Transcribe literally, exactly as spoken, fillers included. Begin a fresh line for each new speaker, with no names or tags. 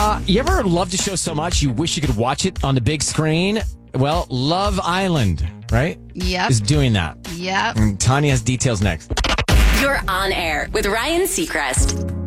Uh, you ever loved a show so much you wish you could watch it on the big screen? Well, Love Island, right?
Yep.
Is doing that.
Yep.
And Tanya has details next.
You're on air with Ryan Seacrest.